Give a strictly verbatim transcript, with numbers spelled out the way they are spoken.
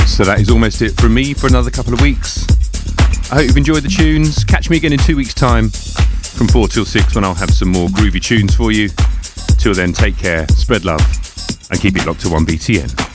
So that is almost it from me for another couple of weeks. I hope you've enjoyed the tunes. Catch me again in two weeks' time from four till six when I'll have some more groovy tunes for you. Till then, take care, spread love, and keep it locked to one B T N.